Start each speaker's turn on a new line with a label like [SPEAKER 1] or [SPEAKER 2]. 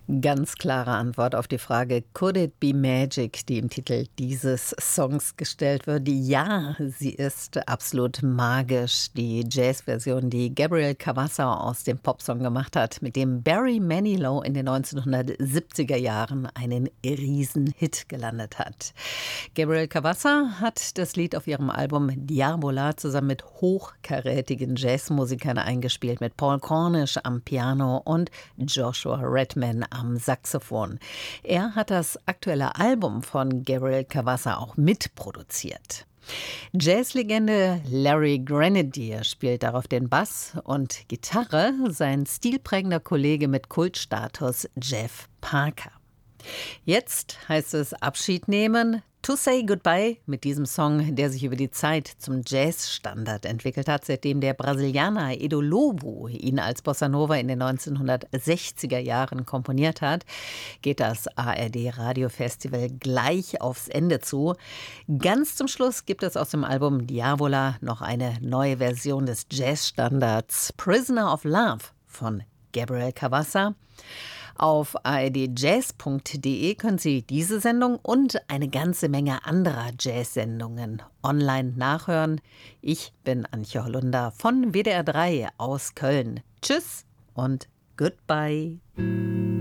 [SPEAKER 1] Ganz klare Antwort auf die Frage Could it be magic, die im Titel dieses Songs gestellt wird. Ja, sie ist absolut magisch. Die Jazzversion, die Gabriel Cavassa aus dem Popsong gemacht hat, mit dem Barry Manilow in den 1970er Jahren einen Riesenhit gelandet hat. Gabriel Cavassa hat das Lied auf ihrem Album Diabola zusammen mit hochkarätigen Jazzmusikern eingespielt, mit Paul Cornish am Piano und Joshua Redman am Saxophon. Er hat das aktuelle Album von Gabriel Cavassa auch mitproduziert. Jazzlegende Larry Grenadier spielt darauf den Bass und Gitarre, sein stilprägender Kollege mit Kultstatus Jeff Parker. Jetzt heißt es Abschied nehmen. To Say Goodbye mit diesem Song, der sich über die Zeit zum Jazzstandard entwickelt hat, seitdem der Brasilianer Edu Lobo ihn als Bossa Nova in den 1960er Jahren komponiert hat, geht das ARD Radiofestival gleich aufs Ende zu. Ganz zum Schluss gibt es aus dem Album Diabola noch eine neue Version des Jazzstandards Prisoner of Love von Gabriel Cavassa. Auf ardjazz.de können Sie diese Sendung und eine ganze Menge anderer Jazz-Sendungen online nachhören. Ich bin Antje Hollunder von WDR 3 aus Köln. Tschüss und goodbye.